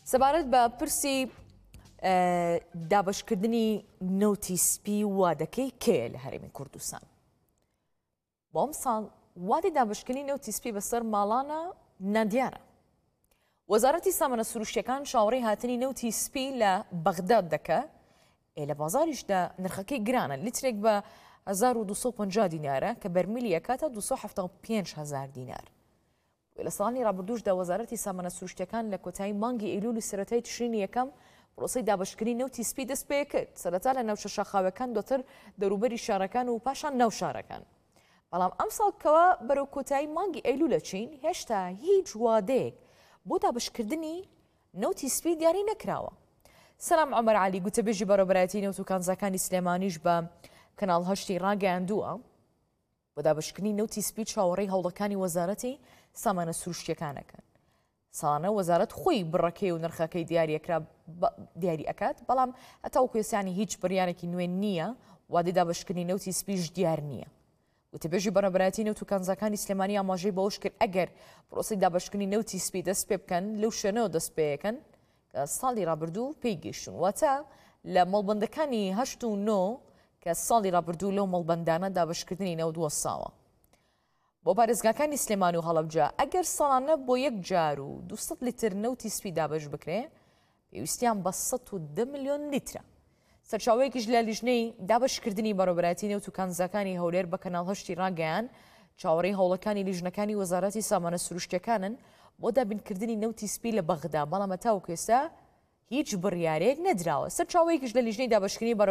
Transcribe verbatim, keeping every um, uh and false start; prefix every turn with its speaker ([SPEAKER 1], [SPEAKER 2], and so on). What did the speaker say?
[SPEAKER 1] سەبارەت بە پرسی دابەشکردنی نەوتی سپی وا دەکەی کێیە لە هەرێمی کوردستان؟ بۆ ئەم ساڵ وادی دابەشکردنی نەوتی سپی بەسەر ماڵانە نادیارە. وەزارەتی سامانە سروشتیەکان شاوەڕێی هاتنی نەوتی سپی لە بەغداد دەکە، لە بازاریشدا نرخەکەی گرانە، لیترێک بە هەزار و دووسەد و پەنجا دینارە کە بەرمیلی ئەکاتە دووسەد و حەڤتە و پێنج هەزار دینار. لە ساڵانی ڕابردووشدا وەزارەتی سامانە سروشتیەکان لە کۆتایی مانگی ئەیلولی سەرەتای تشرینی یەکەم پرۆسەی دابەشکردنی نەوتی سپی دەست پێ کرد، سەرەتا لە ناوچە شاخاوەکان، دواتر دەوروبەری شارەکان و پاشان ناو شارەکان. بەڵام ئەم ساڵکەوە بەرەو کۆتایی مانگی ئەیلولە چین، هێشتا هیچ وادەیەک بۆ دابەشکردنی نەوتی سپی دیاری نەکراوە. سەلام عومەر عەلی، گوتەبێژی بەڕێوەبەرایەتی نەوت و کانزاکانی سلێمانیش بە کەناڵ هەشتی ڕاگەیاندووە بۆ دابەشکردنی نەوتی سپی چاوەڕێی هەوڵەکانی وەزارەتی سامانە سروشتیەکانەکەن. ساڵانە وەزارەت خۆی بڕەکەی و نرخەکەی دیاریەکرا دیاری ئەکات، بەڵام هەتاو کوێستانی هیچ بڕیارێکی نوێن نییە، وادەی دابەشکردنی نەوتی سپیش دیار نییە. وتەبێژی بەڕێوەبەرایەتی نەوت و کانزاکانی سلێمانی ئاماژەی بەوەش کرد ئەگەر پرۆسەی دابەشکردنی نەوتی سپی دەست پێ بکەن لەو شوێنەوە دەست پێیەکەن کە ساڵی ڕابردوو پێی گەیشتون، واتە لە مەڵبەندەکانی هەشت و نۆ کە ساڵی ڕابردوو لەو مەڵبەندانە دابەشکردنی نەوت وەساوە. بۆ پارێزگاکانی سلێمانی و هەڵەبجە ئەگەر ساڵانە بۆ یەک جار و دووسەد لیتر نەوتی سپی دابەش بکرێ، پێویستیان بە سەد و دە ملیۆن لیترە. سەرچاوەیەکیش لە لیژنەی دابەشکردنی بەڕێوەبەرایەتی نەوت و کانزاکانی هەولێر بە کەناڵ هەشتی ڕاگەیان، چاوەڕێی هەوڵەکانی لیژنەکانی وەزارەتی سامانە سروشتیەکانن بۆ دابینکردنی نەوتی سپی لە بەغدا، بەڵام هەتاو کوێستا هیچ بڕیارێک نەدراوە. سەرچاوەیەکیش لە لیژنەی دابەشکردنی